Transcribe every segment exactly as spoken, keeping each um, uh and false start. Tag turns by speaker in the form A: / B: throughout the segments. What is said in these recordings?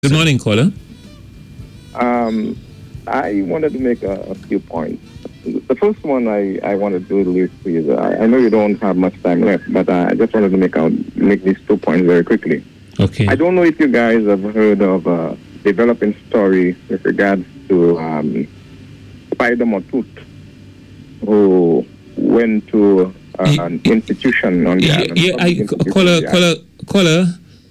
A: Good morning, caller.
B: Um, I wanted to make a, a few points. The first one I, I want to do list is I, I know you don't have much time left, but I just wanted to make out make these two points very quickly.
A: Okay.
B: I don't know if you guys have heard of a developing story with regards to um, Spider Motut, who went to uh,
A: Y-
B: an institution on the
A: Yeah,
B: island.
A: yeah,
B: public
A: I,
B: institution
A: caller,
B: on the
A: caller, caller,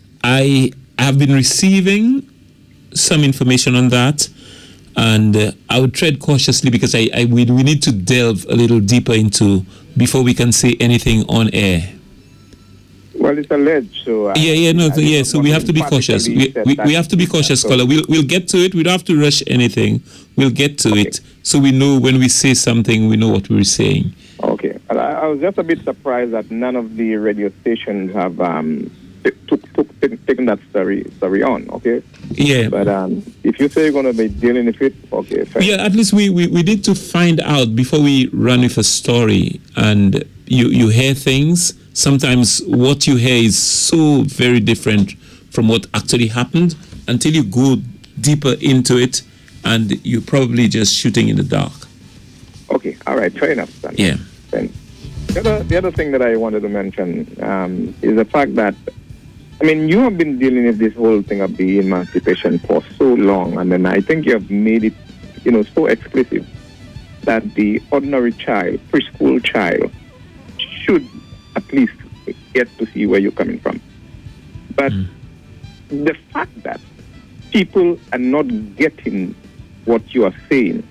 A: I have been receiving some information on that, and uh, I would tread cautiously because I, I we, we need to delve a little deeper into before we can say anything on air.
B: Well, it's alleged, so... I,
A: Yeah, yeah, no,
B: I
A: so, yeah,
B: don't
A: so
B: want
A: we
B: to
A: have to be cautious. We,
B: emphatically
A: we,
B: set
A: we
B: that
A: have to be
B: in,
A: cautious,
B: so-
A: caller. We'll, we'll get to it. We don't have to rush anything. We'll get to
B: Okay.
A: it so we know when we say something, we know what we're saying.
B: Okay. Well, I, I was just a bit surprised that none of the radio stations have um, t- took, took, t- taken that story, story on, okay?
A: Yeah.
B: But um, if you say you're going to be dealing with it, okay, fair.
A: Yeah, at least we, we, we need to find out before we run with a story. And you, you hear things. Sometimes what you hear is so very different from what actually happened until you go deeper into it, and you're probably just shooting in the dark.
B: Okay, all right, fair enough. Then.
A: Yeah.
B: Then. The, other, the other thing that I wanted to mention um, is the fact that, I mean, you have been dealing with this whole thing of the emancipation for so long, and then I think you have made it, you know, so explicit that the ordinary child, preschool child, should at least get to see where you're coming from. But
A: Mm.
B: the fact that people are not getting what you are saying,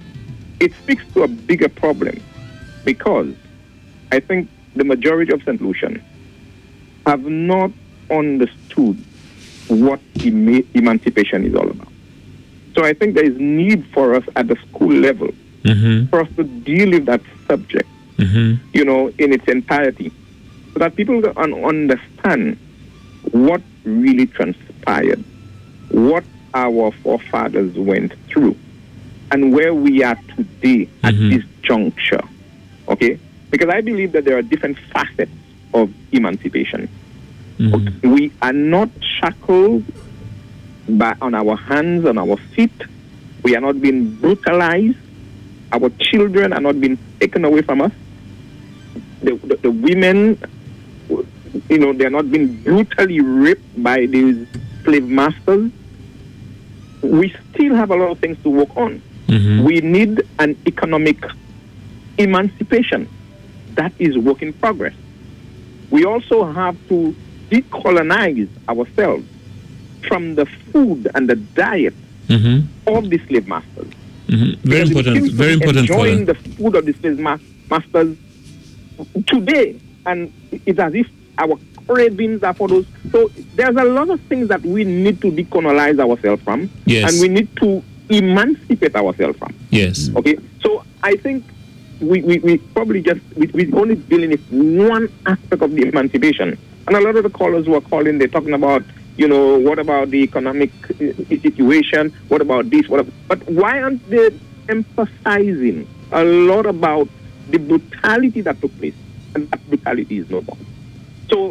B: it speaks to a bigger problem, because I think the majority of Saint Lucian have not understood what ema- emancipation is all about. So I think there is need for us at the school level
A: Mm-hmm.
B: for us to deal with that subject,
A: Mm-hmm.
B: you know, in its entirety, so that people can understand what really transpired, what our forefathers went through, and where we are today at
A: Mhm.
B: this juncture. Okay? Because I believe that there are different facets of emancipation.
A: Mm-hmm.
B: We are not shackled by, on our hands, on our feet. We are not being brutalized. Our children are not being taken away from us. The, the, the women, you know, they are not being brutally raped by these slave masters. We still have a lot of things to work on.
A: Mm-hmm.
B: We need an economic emancipation. That is work in progress. We also have to decolonize ourselves from the food and the diet
A: Mm-hmm.
B: of the slave masters.
A: Mm-hmm. Very
B: Because we
A: important.
B: seem to
A: Very
B: be
A: important.
B: enjoying
A: Caller.
B: the food of the slave ma- masters today, and it's as if our cravings are for those. So there's a lot of things that we need to decolonize ourselves from,
A: Yes.
B: and we need to emancipate ourselves from.
A: Yes.
B: Okay, so I think we, we, we probably just we, we only dealing with one aspect of the emancipation, and a lot of the callers who are calling, they're talking about, you know, what about the economic uh, situation? What about this? What? About, but why aren't they emphasizing a lot about the brutality that took place? And that brutality is no more. So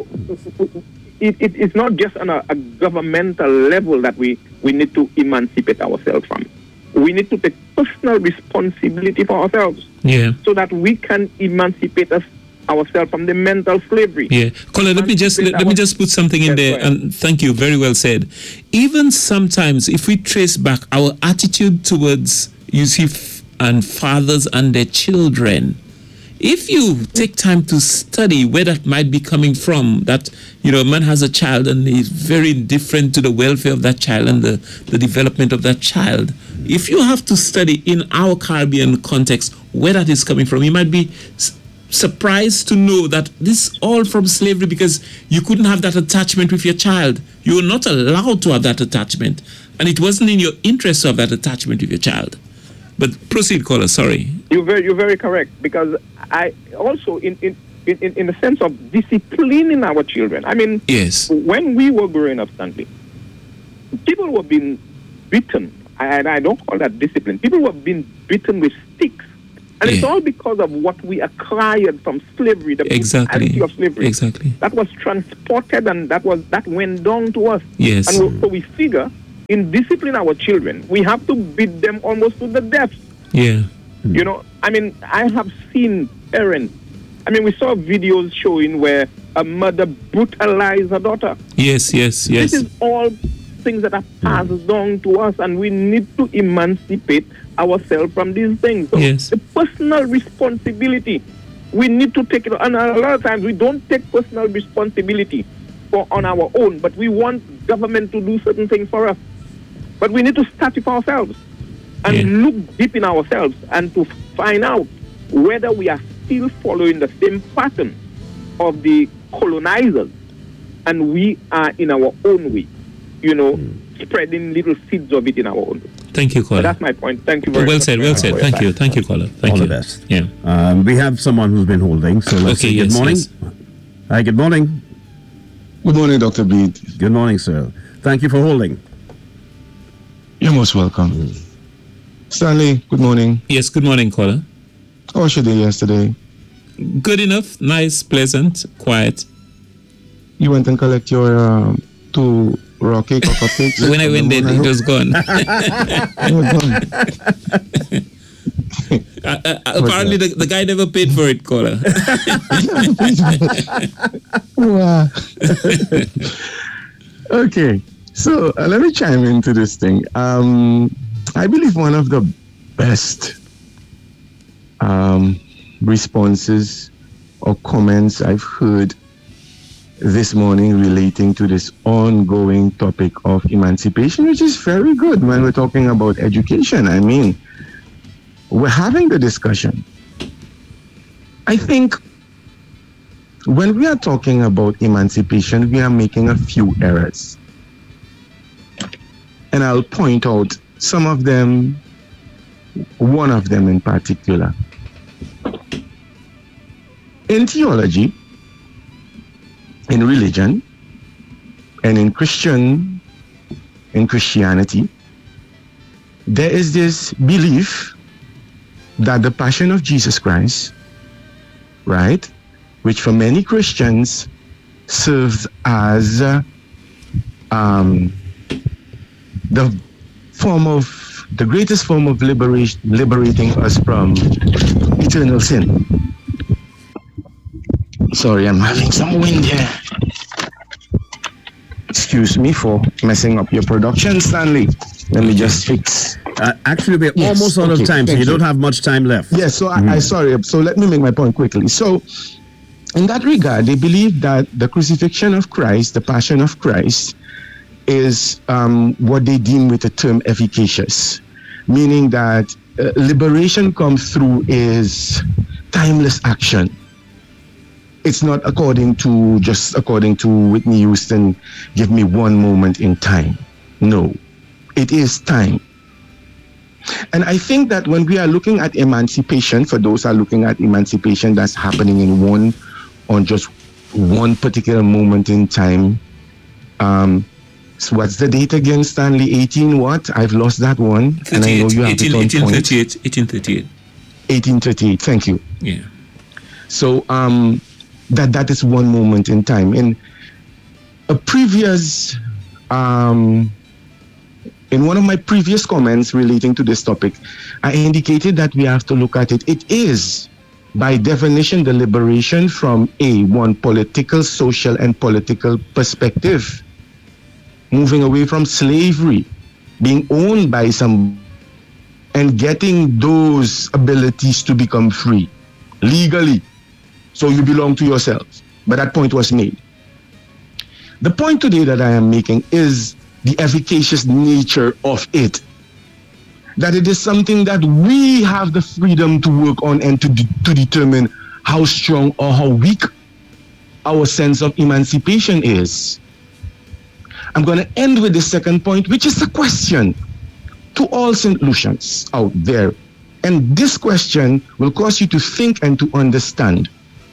B: it, it, it's not just on a, a governmental level that we, we need to emancipate ourselves from. We need to take personal responsibility for ourselves
A: Yeah.
B: so that we can emancipate us ourselves from the mental slavery.
A: Yeah, Colin, let me just let, let me just put something in
B: Yes,
A: there,
B: go ahead.
A: and thank you, very well said. Even sometimes, if we trace back our attitude towards, you see, f- and fathers and their children, if you take time to study where that might be coming from, that, you know, a man has a child and is very indifferent to the welfare of that child and the, the development of that child. If you have to study in our Caribbean context where that is coming from, you might be s- surprised to know that this is all from slavery, because you couldn't have that attachment with your child. You were not allowed to have that attachment, and it wasn't in your interest to have that attachment with your child. But proceed, caller, sorry.
B: You're very, you're very correct, because I also, in, in, in, in the sense of disciplining our children, I mean,
A: Yes.
B: when we were growing up, Stanley, people were being beaten, and I don't call that discipline. People were being beaten with sticks. And it's
A: Yeah.
B: all because of what we acquired from slavery, the
A: Exactly.
B: brutality of slavery.
A: Exactly.
B: That was transported, and that was that went down to us.
A: Yes.
B: And we, so we figure in discipline our children, we have to beat them almost to the death.
A: Yeah.
B: You know, I mean, I have seen parents. I mean, we saw videos showing where a mother brutalized her daughter.
A: Yes, yes, yes.
B: This is all things that are passed down to us, and we need to emancipate ourselves from these things. So
A: yes.
B: The personal responsibility, we need to take it. And a lot of times we don't take personal responsibility for on our own, but we want government to do certain things for us. But we need to start with ourselves and
A: yeah.
B: look deep in ourselves and to find out whether we are still following the same pattern of the colonizers, and we are in our own way, you know, mm. spreading little seeds of it in our own way.
A: Thank you, caller.
B: So that's my point. Thank you very
A: well
B: much.
A: Said, well said. Thank you. Thank you, caller. Thank
C: All
A: you.
C: the best.
A: Yeah.
C: Um, we have someone who's been holding, so let's
A: okay,
C: say
A: yes,
C: good morning.
A: Yes.
C: Hi, good morning.
D: Good morning, Doctor Bede.
C: Good morning, sir. Thank you for holding.
D: You're most welcome. Mm. Stanley, good morning.
A: Yes, good morning, caller.
D: How was your day yesterday?
A: Good enough, nice, pleasant, quiet.
D: You went and collect your um, two raw cake or cupcakes?
A: When I went there, it was gone.
D: It was gone.
A: uh, uh, apparently, the, the guy never paid for it, caller.
D: Wow. Okay, so uh, let me chime into this thing. Um, I believe one of the best um, responses or comments I've heard this morning relating to this ongoing topic of emancipation, which is very good when we're talking about education. I mean, we're having the discussion. I think when we are talking about emancipation, we are making a few errors. And I'll point out some of them, one of them in particular. In theology, in religion, and in Christian, in Christianity, there is this belief that the passion of Jesus Christ, right, which for many Christians serves as uh, um, the form of, the greatest form of liberation, liberating us from eternal sin. Sorry, I'm having some wind here. Excuse me for messing up your production, Stanley. Let me just fix.
C: Uh, actually, we're
D: Yes,
C: almost out
D: okay,
C: of time, so you,
D: thank
C: don't
D: you.
C: have much time left.
D: Yes, so
C: Mm.
D: I, I sorry. So let me make my point quickly. So, in that regard, they believe that the crucifixion of Christ, the passion of Christ, is um, what they deem with the term efficacious, meaning that uh, liberation comes through is timeless action. It's not according to just according to Whitney Houston, give me one moment in time. No, it is time. And I think that when we are looking at emancipation, for those who are looking at emancipation that's happening in one, on just one particular moment in time, um, so what's the date again, Stanley? eighteen what? I've lost that one. And I know you have it on
A: eighteen
D: point.
A: thirty-eight. eighteen thirty-eight.
D: eighteen thirty-eight, thank you.
A: Yeah.
D: So um, that that is one moment in time. In a previous, um, in one of my previous comments relating to this topic, I indicated that we have to look at it. It is, by definition, the liberation from a one political, social, and political perspective, moving away from slavery, being owned by some, and getting those abilities to become free legally. So you belong to yourself. But that point was made. The point today that I am making is the efficacious nature of it. That it is something that we have the freedom to work on and to, de- to determine how strong or how weak our sense of emancipation is. I'm going to end with the second point, which is a question to all Saint Lucians out there. And this question will cause you to think and to understand.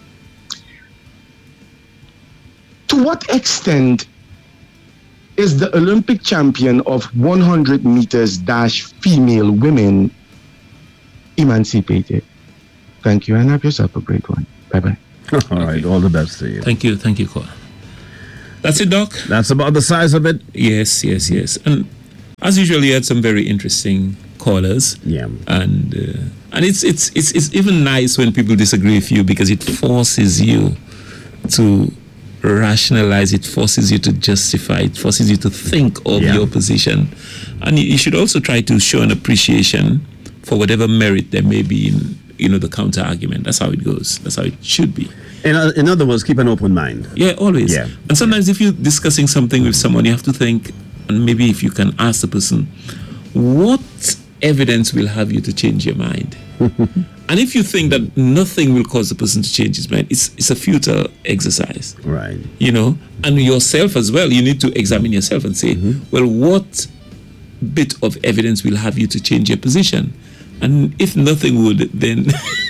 D: To what extent is the Olympic champion of one hundred meters dash female women emancipated? Thank you, and have yourself a great one. Bye-bye.
C: All right, all the best to you.
A: Thank you. Thank you, Cole. That's it, Doc?
C: That's about the size of it.
A: Yes, yes, yes. And As usual, you had some very interesting callers.
C: Yeah.
A: And uh, and it's, it's it's it's even nice when people disagree with you, because it forces you to rationalize, it forces you to justify, it forces you to think of
C: Yeah.
A: your position. And you, you should also try to show an appreciation for whatever merit there may be in, you know, the counter argument. That's how it goes. That's how it should be.
C: In, uh, in other words, keep an open mind.
A: Yeah, always.
C: Yeah.
A: And sometimes if you're discussing something with someone, you have to think, and maybe if you can ask the person, what evidence will have you to change your mind? And if you think that nothing will cause the person to change his mind, it's it's a futile exercise.
C: Right.
A: You know, and yourself as well, you need to examine yourself and say,
C: Mm-hmm.
A: well, what bit of evidence will have you to change your position? And if nothing would, then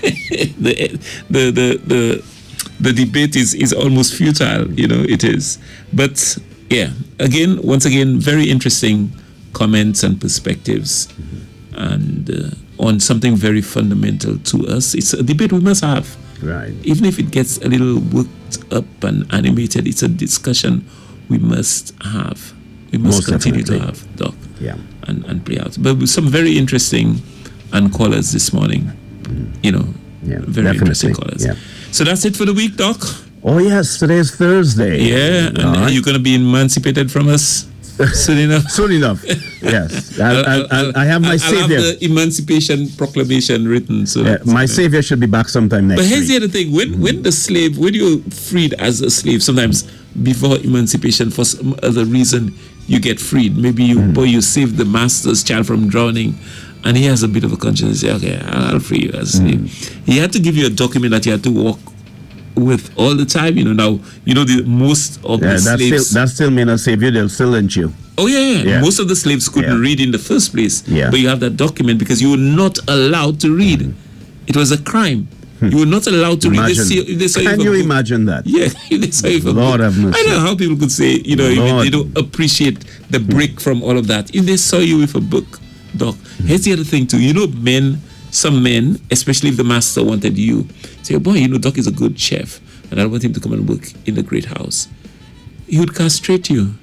A: the, the the the the debate is is almost futile. You know, it is. But yeah, again, once again, very interesting comments and perspectives, and uh, on something very fundamental to us. It's a debate we must have.
C: Right.
A: Even if it gets a little worked up and animated, it's a discussion we must have. We must
C: Most
A: continue
C: definitely.
A: to have, Doc,
C: Yeah.
A: and, and play out. But with some very interesting and callers this morning, you know,
C: Yeah,
A: very interesting
C: definitely.
A: callers.
C: Yeah.
A: So that's it for the week, Doc.
C: Oh, yes, today's Thursday.
A: Yeah, and
C: All right.
A: you're going to be emancipated from us soon enough.
C: Soon enough. Yes. I, I, I, I have my
A: I'll
C: savior.
A: have the Emancipation Proclamation written. So
C: Yeah,
A: that-
C: my savior should be back sometime next
A: But here's the
C: week.
A: other thing: when when the slave, when you're freed as a slave, sometimes before emancipation, for some other reason, you get freed. Maybe you, boy, you saved the master's child from drowning, and he has a bit of a conscience. Say, okay, I'll free you as a slave. He had to give you a document that you had to walk with all the time. You know, now you know the most of
C: Yeah,
A: the
C: that
A: slaves.
C: still, that still may not save you. They'll still lynch you.
A: Oh yeah, yeah,
C: Yeah.
A: most of the slaves couldn't
C: Yeah.
A: read in the first place.
C: Yeah.
A: But you have that document because you were not allowed to read. It was a crime. You were not allowed to read. They
C: Imagine.
A: see, they saw you
C: Can
A: for
C: you
A: book.
C: imagine that?
A: Yeah, they saw you for
C: Lord
A: book.
C: have mercy.
A: I don't know how people could say, you know, even
C: Lord.
A: they don't appreciate the break from all of that. If they saw you with a book, Doc, here's the other thing too. You know, men, some men, especially if the master wanted you, say, boy, you know, Doc is a good chef, and I want him to come and work in the great house. He would castrate you.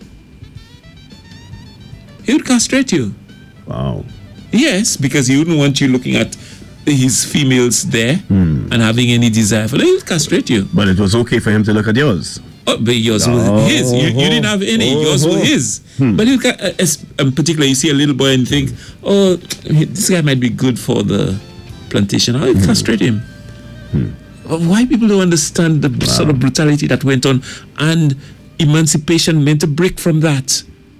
A: He would castrate you.
C: Wow.
A: Yes, because he wouldn't want you looking at his females there
C: Hmm.
A: and having any desire for them. He would castrate you.
C: But it was okay for him to look at yours.
A: Oh, but yours
C: Oh,
A: was his. You, you didn't have any.
C: oh,
A: yours
C: oh.
A: was his.
C: Hmm.
A: But you can, uh, as, um, particularly, you see a little boy and think, oh, this guy might be good for the plantation. I'll castrate him. Uh, Why people don't understand the sort of brutality that went on, and emancipation meant a break from that.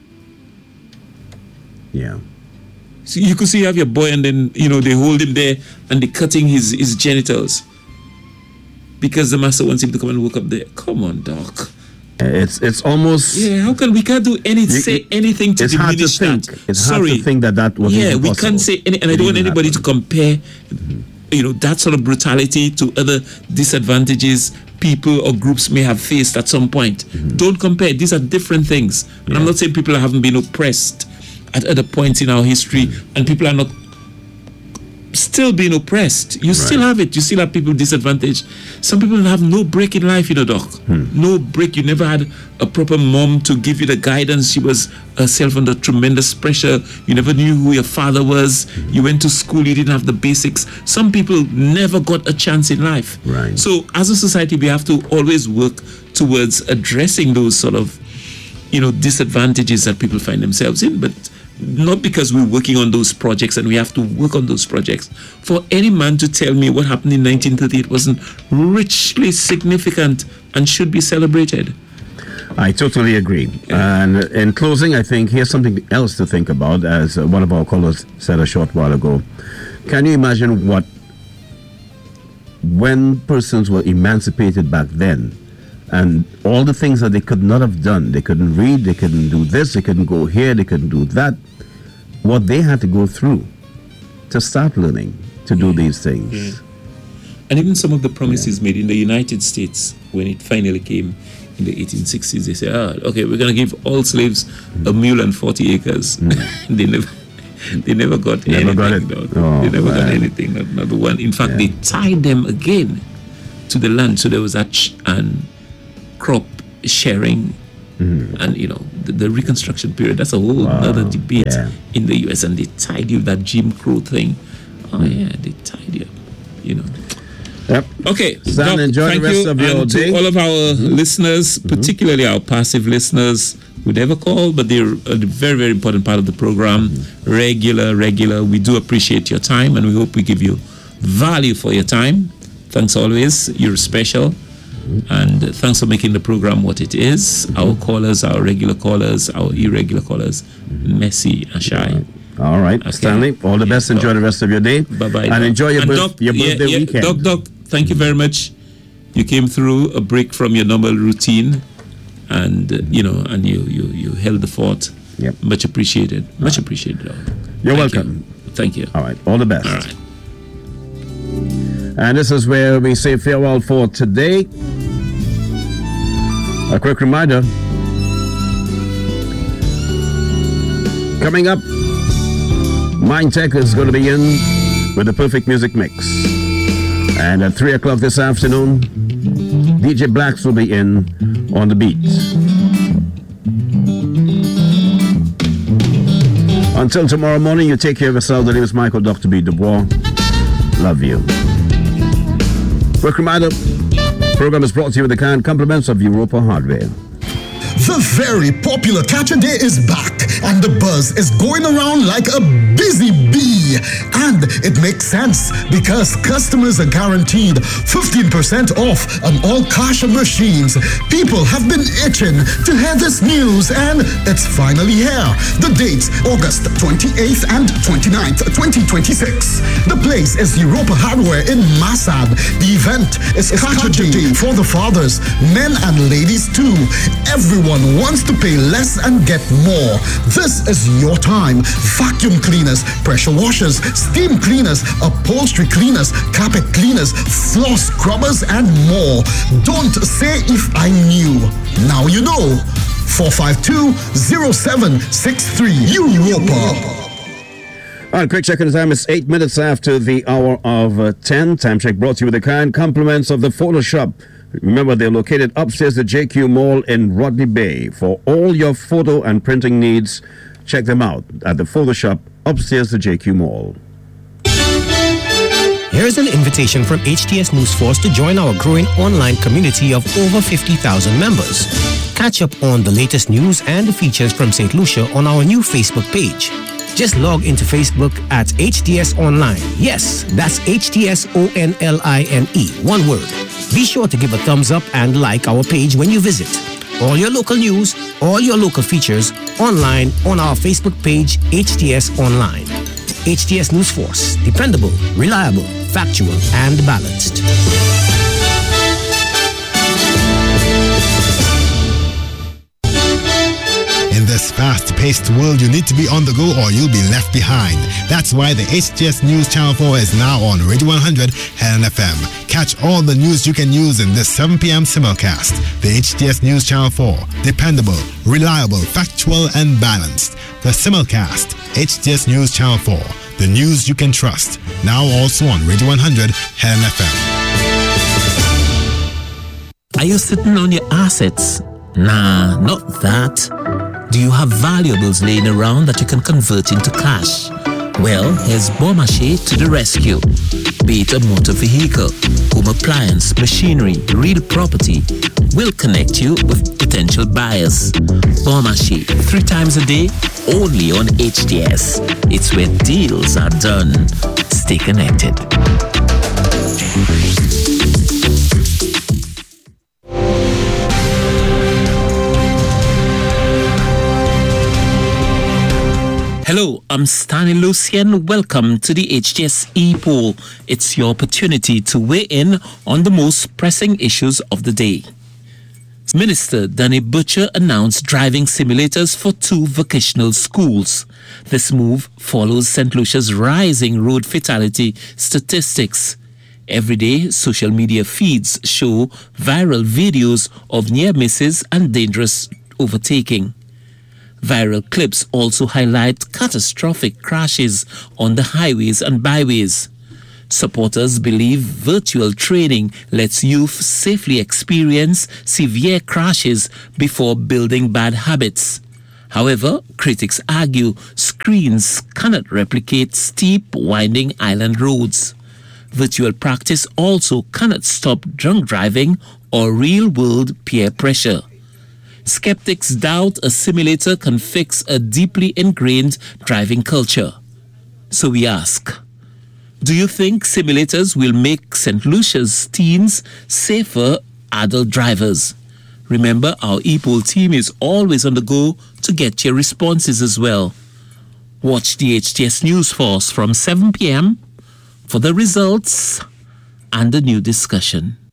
C: Yeah.
A: So you could see you have your boy, and then you know they hold him there and they're cutting his, his genitals because the master wants him to come and work up there. Come on, Doc.
C: It's it's almost.
A: Yeah, how can we can't do any say anything to
C: It's hard to
A: diminish
C: think.
A: that?
C: It's
A: Sorry.
C: hard to think that that was
A: yeah,
C: even
A: we
C: possible.
A: can't say any, and I
C: It
A: don't want
C: even
A: anybody to
C: happened.
A: compare, you know, that sort of brutality to other disadvantages people or groups may have faced at some point. Don't compare. These are different things. And I'm not saying people haven't been oppressed at other points in our history, and people are not still being oppressed. You still have it. You still have people disadvantaged. Some people have no break in life, you know, Doc. No break. You never had a proper mom to give you the guidance. She was herself under tremendous pressure. You never knew who your father was. You went to school, you didn't have the basics. Some people never got a chance in life.
C: Right.
A: So as a society, we have to always work towards addressing those sort of, you know, disadvantages that people find themselves in, but not because we're working on those projects and we have to work on those projects. For any man to tell me what happened in nineteen thirty-eight wasn't richly significant and should be celebrated.
C: I totally agree. And in closing, I think here's something else to think about, as uh, one of our callers said a short while ago. Can you imagine what, when persons were emancipated back then, and all the things that they could not have done, they couldn't read, they couldn't do this, they couldn't go here, they couldn't do that, what they had to go through to start learning to do these things.
A: Yeah. And even some of the promises made in the United States when it finally came in the eighteen sixties, they said, ah, okay, we're going to give all slaves a mule and forty acres. they never they never got
C: Never
A: anything.
C: got it.
A: No.
C: Oh,
A: they never got
C: man.
A: anything, not, not one. In fact,
C: Yeah.
A: they tied them again to the land. So there was that sh- and crop sharing Mm-hmm. And, you know, the, the Reconstruction period, that's a whole wow. other debate yeah. in the U S. And they tied you that Jim Crow thing. Oh, mm. yeah, they tied you up, you know.
C: Yep.
A: Okay.
C: Stan, enjoy
A: thank
C: the rest
A: you.
C: of your
A: and
C: day.
A: To all of our mm-hmm. listeners,
C: mm-hmm.
A: particularly our passive listeners who never call, but they're a very, very important part of the program. Mm-hmm. Regular, regular. We do appreciate your time, and we hope we give you value for your time. Thanks always. You're special. Mm-hmm. And uh, thanks for making the program what it is. Mm-hmm. Our callers, our regular callers, our irregular callers, mm-hmm. messy and shy.
C: Right. All right, okay. Stanley, all the best. Enjoy the rest of your day.
A: Bye-bye.
C: And
A: Doc.
C: enjoy your,
A: and
C: birth,
A: Doc,
C: your birthday
A: yeah, yeah,
C: weekend.
A: Doc, Doc, thank you very much. You came through a break from your normal routine, and, uh, you know, and you, you, you held the fort.
C: Yep.
A: Much appreciated. Much appreciated.
C: You're
A: thank
C: welcome.
A: You. Thank you.
C: All right, all the best.
A: All right.
C: And this is where we say farewell for today. A quick reminder. Coming up, Mind Tech is going to be in with the perfect music mix. And at three o'clock this afternoon, D J Blacks will be in on the beat. Until tomorrow morning, you take care of yourself. The name is Michael Doctor B. Dubois. Love you. Quick reminder, program is brought to you with the kind compliments of Europa Hardware.
E: The very popular Catch a Day is back, and the buzz is going around like a busy bee. And it makes sense because customers are guaranteed fifteen percent off on all cash machines. People have been itching to hear this news, and it's finally here. The dates, August twenty-eighth and twenty-ninth, twenty twenty-six. The place is Europa Hardware in Massad. The event is Catch a Day for the fathers, men and ladies too. Everyone wants to pay less and get more. This is your time. Vacuum cleaners, pressure washers, steam cleaners, upholstery cleaners, carpet cleaners, floor scrubbers, and more. Don't say if I knew. Now you know. four five two, zero seven six three Europa.
C: All right, quick check on the time. It's eight minutes after the hour of uh, ten. Time check brought to you with the kind compliments of the Photoshop. Remember, they're located upstairs at J Q Mall in Rodney Bay. For all your photo and printing needs, check them out at the Photoshop upstairs at J Q Mall.
F: Here's an invitation from H T S News Force to join our growing online community of over fifty thousand members. Catch up on the latest news and features from Saint Lucia on our new Facebook page. Just log into Facebook at H T S Online. Yes, that's H T S O N L I N E, one word. Be sure to give a thumbs up and like our page when you visit. All your local news, all your local features, online on our Facebook page, H T S Online. H T S News Force, dependable, reliable, factual, and balanced.
G: In this fast-paced world, you need to be on the go or you'll be left behind. That's why the H T S News Channel four is now on Radio one hundred Helen F M. Catch all the news you can use in this seven p.m. simulcast. The H T S News Channel four. Dependable, reliable, factual, and balanced. The simulcast. H T S News Channel four. The news you can trust. Now also on Radio one hundred Helen F M.
F: Are you sitting on your assets? Nah, not that. Do you have valuables laying around that you can convert into cash? Well, here's Beaumarchais to the rescue. Be it a motor vehicle, home appliance, machinery, real property, we'll connect you with potential buyers. Beaumarchais, three times a day, only on H T S. It's where deals are done. Stay connected.
A: Hello, I'm Stanley Lucien. Welcome to the H T S E-Poll. It's your opportunity to weigh in on the most pressing issues of the day. Minister Danny Butcher announced driving simulators for two vocational schools. This move follows Saint Lucia's rising road fatality statistics. Every day, social media feeds show viral videos of near misses and dangerous overtaking. Viral clips also highlight catastrophic crashes on the highways and byways. Supporters believe virtual training lets youth safely experience severe crashes before building bad habits. However, critics argue screens cannot replicate steep, winding island roads. Virtual practice also cannot stop drunk driving or real-world peer pressure. Skeptics doubt a simulator can fix a deeply ingrained driving culture. So we ask, do you think simulators will make Saint Lucia's teens safer adult drivers? Remember, our ePoll team is always on the go to get your responses as well. Watch the H T S News Force from seven p.m. for the results and the new discussion.